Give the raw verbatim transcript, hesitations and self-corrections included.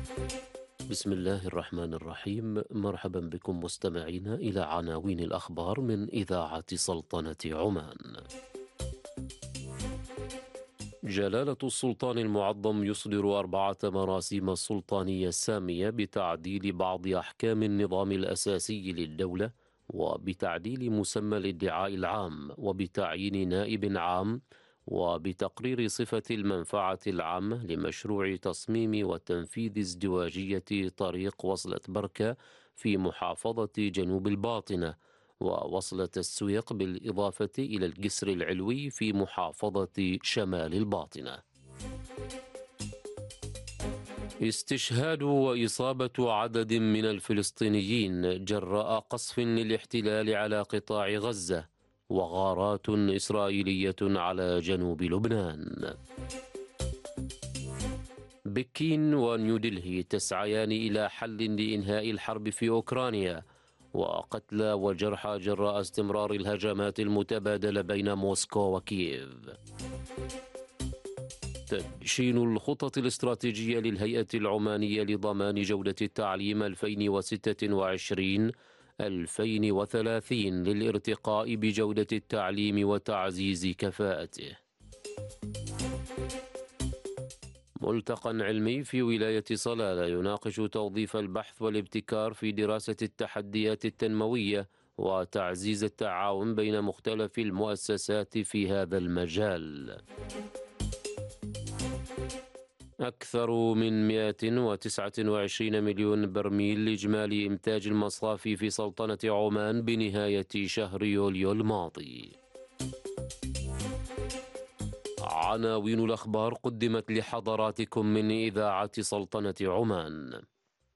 بسم الله الرحمن الرحيم. مرحبا بكم مستمعينا إلى عناوين الأخبار من إذاعة سلطنة عمان. جلالة السلطان المعظم يصدر أربعة مراسيم سلطانية سامية بتعديل بعض أحكام النظام الأساسي للدولة، وبتعديل مسمى الادعاء العام، وبتعيين نائب عام، وبتقرير صفة المنفعة العامة لمشروع تصميم وتنفيذ ازدواجية طريق وصلة بركة في محافظة جنوب الباطنة، ووصلة السويق بالإضافة إلى الجسر العلوي في محافظة شمال الباطنة. استشهاد وإصابة عدد من الفلسطينيين جراء قصف للاحتلال على قطاع غزة، وغارات إسرائيلية على جنوب لبنان. بكين ونيودلهي تسعيان إلى حل لإنهاء الحرب في أوكرانيا، وقتلى وجرحى جراء استمرار الهجمات المتبادلة بين موسكو وكييف. تدشين الخطط الاستراتيجية للهيئة العمانية لضمان جودة التعليم ألفين وستة وعشرين ألفين وثلاثين للارتقاء بجودة التعليم وتعزيز كفاءته. ملتقى علمي في ولاية صلالة يناقش توظيف البحث والابتكار في دراسة التحديات التنموية وتعزيز التعاون بين مختلف المؤسسات في هذا المجال. أكثر من مئة وتسعة وعشرين مليون برميل لإجمالي إنتاج المصافي في سلطنة عمان بنهاية شهر يوليو الماضي. عناوين الأخبار قدمت لحضراتكم من إذاعة سلطنة عمان.